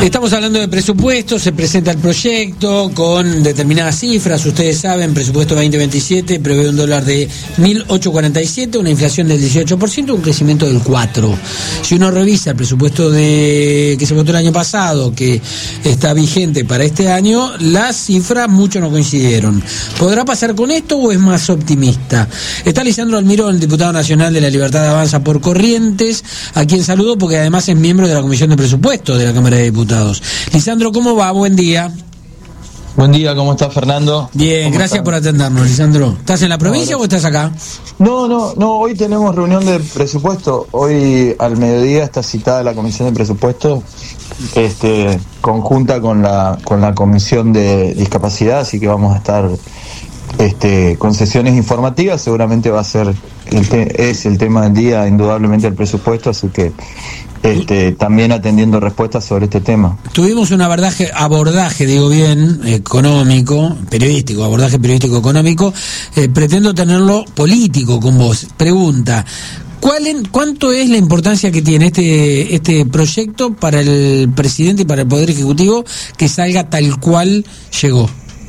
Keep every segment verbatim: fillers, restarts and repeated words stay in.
Estamos hablando de presupuesto, se presenta el proyecto con determinadas cifras, ustedes saben, presupuesto veinte veintisiete prevé un dólar de mil ochocientos cuarenta y siete, una inflación del dieciocho por ciento, un crecimiento del cuatro por ciento. Si uno revisa el presupuesto de que se votó el año pasado, que está vigente para este año, las cifras mucho no coincidieron. ¿Podrá pasar con esto o es más optimista? Está Lisandro Almirón, diputado nacional de La Libertad Avanza por Corrientes, a quien saludo porque además es miembro de la Comisión de Presupuestos de la Cámara de Diputados. Lisandro, ¿cómo va? Buen día. Buen día, ¿cómo estás, Fernando? Bien, gracias están? por atendernos, Lisandro. ¿Estás en la provincia no, o estás acá? No, no, no, hoy tenemos reunión de presupuesto. Hoy al mediodía está citada la Comisión de Presupuesto, este, conjunta con la con la Comisión de Discapacidad, así que vamos a estar este, con sesiones informativas. Seguramente va a ser, el te, es el tema del día, indudablemente el presupuesto, así que Este, también atendiendo respuestas sobre este tema. Tuvimos un abordaje, abordaje digo bien, económico, periodístico, abordaje periodístico económico, eh, pretendo tenerlo político con vos. Pregunta, ¿cuál en, ¿cuánto es la importancia que tiene este este proyecto para el presidente y para el Poder Ejecutivo que salga tal cual llegó?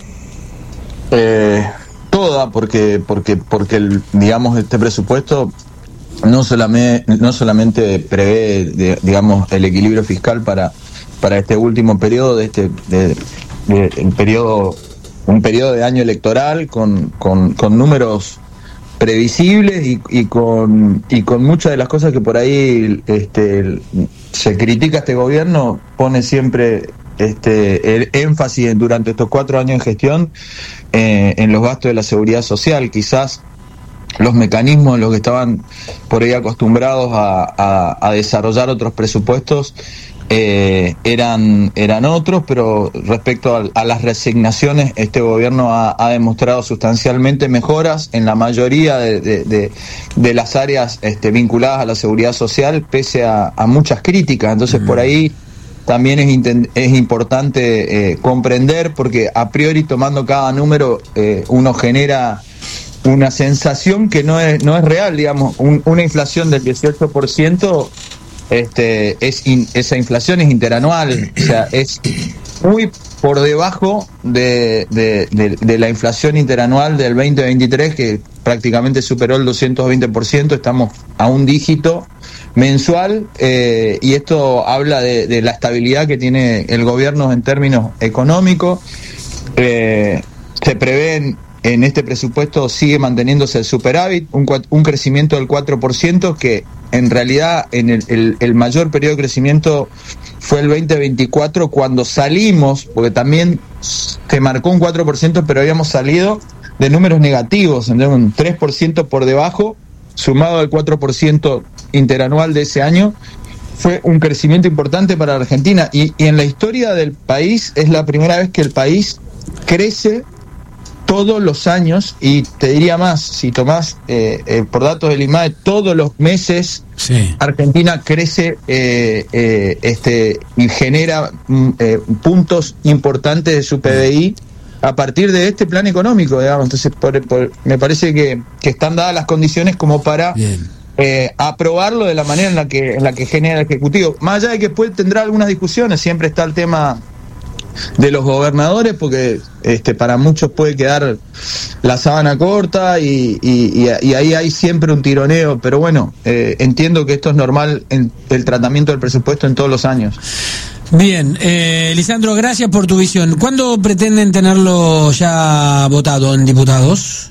Eh, toda, porque, porque, porque el, digamos, este presupuesto no solamente no solamente prevé de, digamos el equilibrio fiscal para para este último periodo de este de, de, el periodo un periodo de año electoral con con, con números previsibles y, y con y con muchas de las cosas que por ahí este se critica a este gobierno, pone siempre este el énfasis durante estos cuatro años de gestión eh, en los gastos de la seguridad social. Quizás los mecanismos en los que estaban por ahí acostumbrados a, a, a desarrollar otros presupuestos eh, eran eran otros, pero respecto a, a las resignaciones, este gobierno ha, ha demostrado sustancialmente mejoras en la mayoría de, de, de, de las áreas este, vinculadas a la seguridad social, pese a, a muchas críticas. Entonces, mm. por ahí también es, intent- es importante eh, comprender, porque a priori, tomando cada número, eh, uno genera una sensación que no es no es real, digamos. Un, una inflación del dieciocho por ciento, este es in, esa inflación es interanual, o sea, es muy por debajo de, de, de, de la inflación interanual del veinte veintitrés, que prácticamente superó el doscientos veinte por ciento. Estamos a un dígito mensual, eh, y esto habla de, de la estabilidad que tiene el gobierno en términos económicos. Eh, se prevén en este presupuesto, sigue manteniéndose el superávit, un, un crecimiento del cuatro por ciento, que en realidad en el, el, el mayor periodo de crecimiento fue el veinte veinticuatro, cuando salimos, porque también se marcó un cuatro por ciento, pero habíamos salido de números negativos, entonces un tres por ciento por debajo, sumado al cuatro por ciento interanual de ese año. Fue un crecimiento importante para la Argentina, y, y en la historia del país es la primera vez que el país crece todos los años, y te diría más, si tomás eh, eh, por datos del INMAE, todos los meses sí. Argentina crece eh, eh, este y genera eh, puntos importantes de su P B I a partir de este plan económico, digamos. Entonces por, por, me parece que, que están dadas las condiciones como para eh, aprobarlo de la manera en la que en la que genera el Ejecutivo. Más allá de que después tendrá algunas discusiones, siempre está el tema de los gobernadores, porque este para muchos puede quedar la sábana corta y, y, y ahí hay siempre un tironeo, pero bueno, eh, entiendo que esto es normal en el tratamiento del presupuesto en todos los años. Bien, eh, Lisandro, gracias por tu visión. ¿Cuándo pretenden tenerlo ya votado en diputados?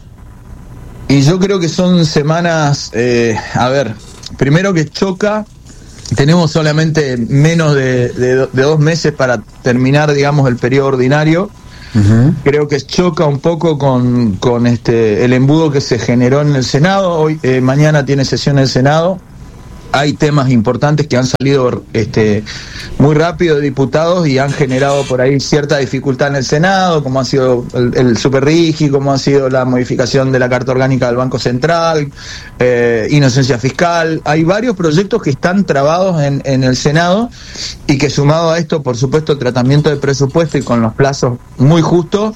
Y yo creo que son semanas, eh, a ver, primero que choca. Tenemos solamente menos de, de, de dos meses para terminar, digamos, el periodo ordinario. Uh-huh. Creo que choca un poco con, con este el embudo que se generó en el Senado. Hoy, eh, mañana tiene sesión el Senado. Hay temas importantes que han salido este muy rápido de diputados y han generado por ahí cierta dificultad en el Senado, como ha sido el, el superrigi, como ha sido la modificación de la Carta Orgánica del Banco Central, eh, inocencia fiscal. Hay varios proyectos que están trabados en, en el Senado, y que, sumado a esto, por supuesto, el tratamiento de presupuesto y con los plazos muy justos,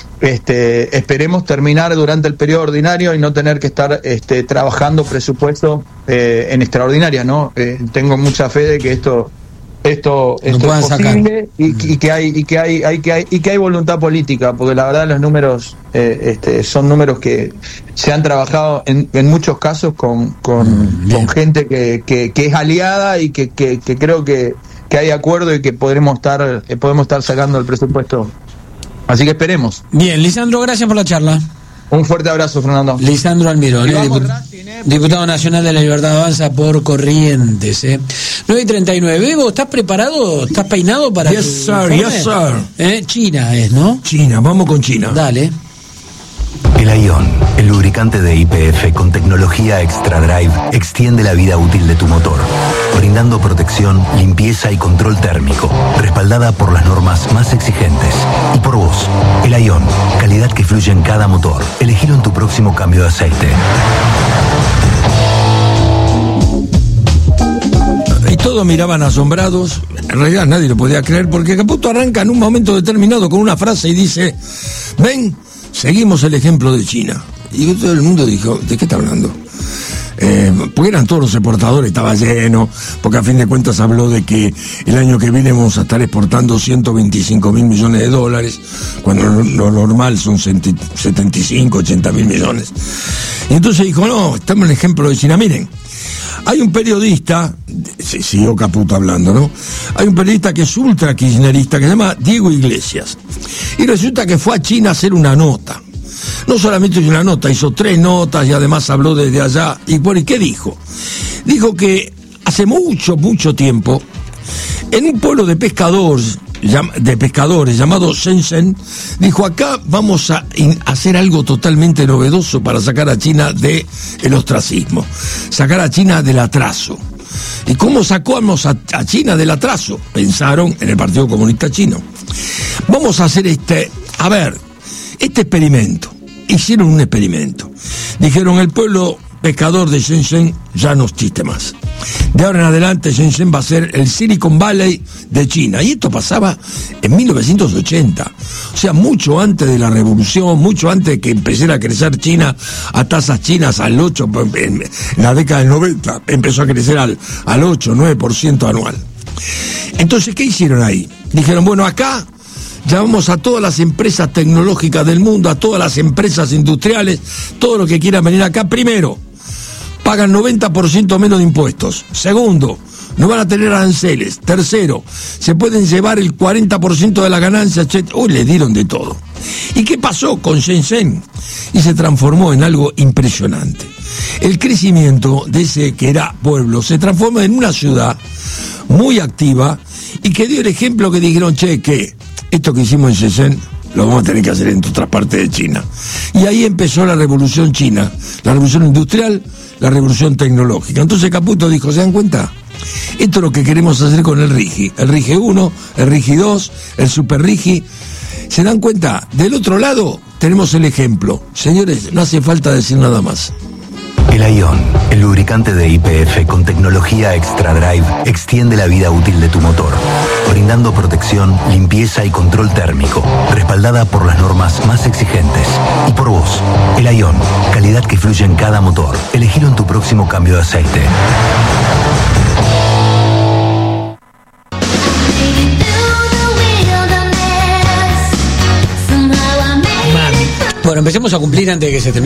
este esperemos terminar durante el periodo ordinario y no tener que estar este trabajando presupuesto eh, en extraordinaria, ¿no? Eh, tengo mucha fe de que esto esto, esto es posible y, y que hay y que hay, hay que hay y que hay voluntad política, porque la verdad los números eh, este, son números que se han trabajado en, en muchos casos con con, con gente que, que, que es aliada y que, que, que creo que, que hay acuerdo y que podremos estar eh, podemos estar sacando el presupuesto. Así que esperemos. Bien, Lisandro, gracias por la charla. Un fuerte abrazo, Fernando. Lisandro Almirón, eh, dipu Racing, eh, diputado nacional de la Libertad Avanza por Corrientes. Eh. nueve y treinta y nueve. Bebo, ¿estás preparado? ¿Estás peinado para Yes, sir, informe? Yes, sir. Eh, China es, ¿no? China, vamos con China. Dale. El Ion, el lubricante de Y P F con tecnología Extra Drive, extiende la vida útil de tu motor, brindando protección, limpieza y control térmico, respaldada por las normas más exigentes. Y por vos, el Ion, calidad que fluye en cada motor. Elegilo en tu próximo cambio de aceite. Y todos miraban asombrados. En realidad nadie lo podía creer, porque Caputo arranca en un momento determinado con una frase y dice: ven, seguimos el ejemplo de China. Y todo el mundo dijo: ¿de qué está hablando? Eh, porque eran todos los exportadores, estaba lleno, porque a fin de cuentas habló de que el año que viene vamos a estar exportando ciento veinticinco mil millones de dólares, cuando lo, lo normal son setenta y cinco, ochenta mil millones. Y entonces dijo: no, estamos en el ejemplo de China. Miren, hay un periodista, siguió Caputo hablando, ¿no? Hay un periodista que es ultra kirchnerista, que se llama Diego Iglesias, y resulta que fue a China a hacer una nota. No solamente hizo una nota, hizo tres notas y además habló desde allá. ¿Y bueno, qué dijo? Dijo que hace mucho, mucho tiempo, en un pueblo de pescadores, de pescadores llamado Shenzhen, dijo: acá vamos a hacer algo totalmente novedoso para sacar a China del ostracismo, sacar a China del atraso. ¿Y cómo sacamos a, a China del atraso? Pensaron en el Partido Comunista Chino. Vamos a hacer este, a ver, este experimento. Hicieron un experimento. Dijeron: el pueblo pescador de Shenzhen ya no existe más. De ahora en adelante Shenzhen va a ser el Silicon Valley de China. Y esto pasaba en mil novecientos ochenta. O sea, mucho antes de la revolución, mucho antes de que empezara a crecer China a tasas chinas al ocho por ciento, en la década del noventa empezó a crecer al, al ocho, nueve por ciento anual. Entonces, ¿qué hicieron ahí? Dijeron: bueno, acá llamamos a todas las empresas tecnológicas del mundo, a todas las empresas industriales, todo lo que quieran venir acá. Primero, pagan noventa por ciento menos de impuestos. Segundo, no van a tener aranceles. Tercero, se pueden llevar el cuarenta por ciento de la ganancia. Uy, le dieron de todo. ¿Y qué pasó con Shenzhen? Y se transformó en algo impresionante. El crecimiento de ese que era pueblo se transformó en una ciudad muy activa y que dio el ejemplo que dijeron: che, ¿qué? Esto que hicimos en Shenzhen lo vamos a tener que hacer en otras partes de China. Y ahí empezó la revolución china, la revolución industrial, la revolución tecnológica. Entonces Caputo dijo: ¿se dan cuenta? Esto es lo que queremos hacer con el RIGI. El RIGI uno, el RIGI dos, el Super RIGI. ¿Se dan cuenta? Del otro lado tenemos el ejemplo. Señores, no hace falta decir nada más. El Ion, el lubricante de Y P F con tecnología Extra Drive, extiende la vida útil de tu motor, brindando protección, limpieza y control térmico, respaldada por las normas más exigentes. Y por vos, el Ion, calidad que fluye en cada motor. Elegilo en tu próximo cambio de aceite. Bueno, empecemos a cumplir antes de que se termine.